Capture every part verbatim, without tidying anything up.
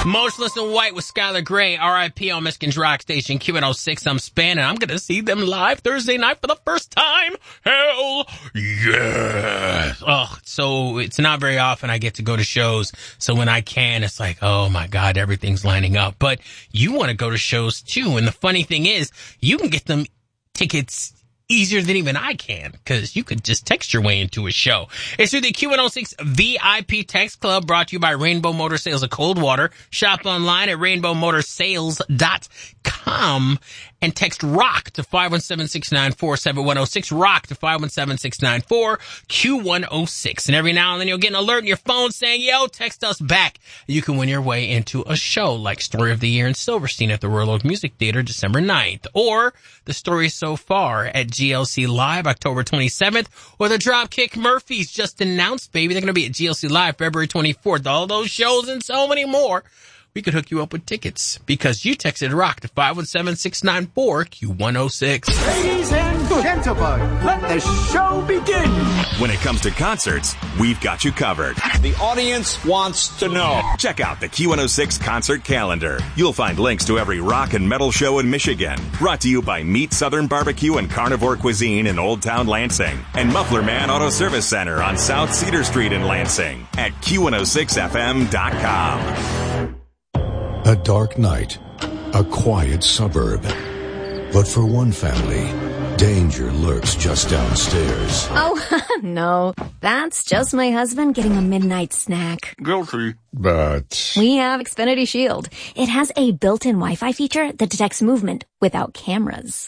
Motionless in White with Skylar Grey, R I P on Michigan's Rock Station, Q one oh six. I'm Span, and I'm going to see them live Thursday night for the first time. Hell yes. Oh, so it's not very often I get to go to shows. So when I can, it's like, oh my God, everything's lining up. But you want to go to shows too. And the funny thing is, you can get them tickets easier than even I can, because you could just text your way into a show. It's through the Q one oh six V I P Text Club, brought to you by Rainbow Motor Sales of Coldwater. Shop online at rainbow motor sales dot com and text ROCK to five one seven, six nine four, seven one oh six. ROCK to five one seven, six nine four, Q one oh six. And every now and then you'll get an alert in your phone saying, yo, text us back. You can win your way into a show like Story of the Year in Silverstein at the Royal Oak Music Theater December ninth, or The Story So Far at G L C Live October twenty-seventh, or the Dropkick Murphys just announced, baby. They're going to be at G L C Live February twenty-fourth. All those shows and so many more. We could hook you up with tickets because you texted ROCK to five one seven, six nine four, Q one oh six. Ladies and gentlemen, let the show begin. When it comes to concerts, we've got you covered. The audience wants to know. Check out the Q one oh six concert calendar. You'll find links to every rock and metal show in Michigan. Brought to you by Meat Southern Barbecue and Carnivore Cuisine in Old Town Lansing. And Muffler Man Auto Service Center on South Cedar Street in Lansing at Q one oh six F M dot com. A dark night, a quiet suburb. But for one family, danger lurks just downstairs. Oh, no. That's just my husband getting a midnight snack. Guilty. But we have Xfinity Shield. It has a built-in Wi-Fi feature that detects movement without cameras.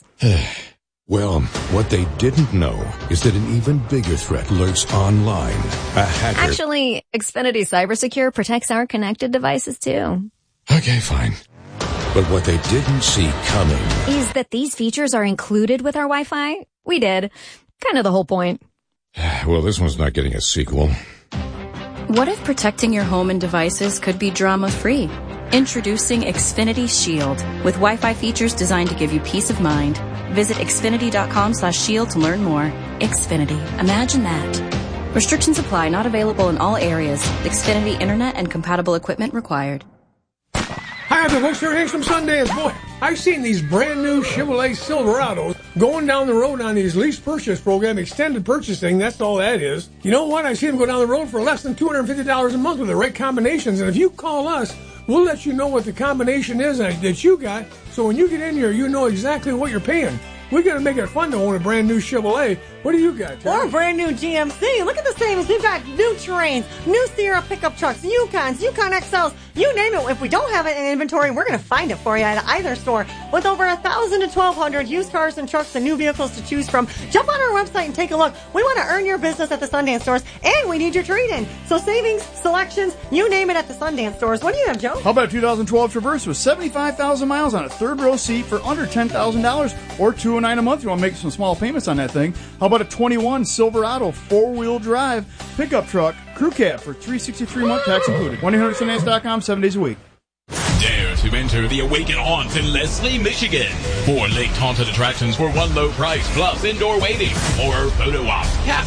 Well, what they didn't know is that an even bigger threat lurks online. A hacker... Actually, Xfinity Cybersecure protects our connected devices, too. Okay, fine. But what they didn't see coming is that these features are included with our Wi-Fi. We did. Kind of the whole point. Well, this one's not getting a sequel. What if protecting your home and devices could be drama-free? Introducing Xfinity Shield, with Wi-Fi features designed to give you peace of mind. Visit xfinity dot com slash shield to learn more. Xfinity. Imagine that. Restrictions apply. Not available in all areas. Xfinity Internet and compatible equipment required. Hi, I'm the Bushner Hanks from Sundance. Boy, I've seen these brand new Chevrolet Silverados going down the road on these lease purchase program, extended purchasing. That's all that is. You know what? I see them go down the road for less than two hundred fifty dollars a month with the right combinations. And if you call us, we'll let you know what the combination is that you got. So when you get in here, you know exactly what you're paying. We got to make it fun to own a brand new Chevrolet. What do you got, Terry? Or a brand new G M C. Look at the savings. We've got new Terrains, new Sierra pickup trucks, Yukons, Yukon X Ls, you name it. If we don't have it in inventory, we're going to find it for you at either store. With over one thousand to twelve hundred used cars and trucks and new vehicles to choose from, jump on our website and take a look. We want to earn your business at the Sundance stores, and we need your trade-in. So savings, selections, you name it at the Sundance stores. What do you have, Joe? How about a two thousand twelve Traverse with seventy-five thousand miles on a third row seat for under ten thousand dollars, or two hundred nine dollars a month? You want to make some small payments on that thing. How about a twenty-one Silverado four-wheel drive pickup truck crew cab for three hundred sixty-three month tax included? one eight hundred Sundance dot com, seven days a week. Dare to enter the Awaken Haunts in Leslie, Michigan. Four linked haunted attractions for one low price, plus indoor waiting, horror photo ops, cat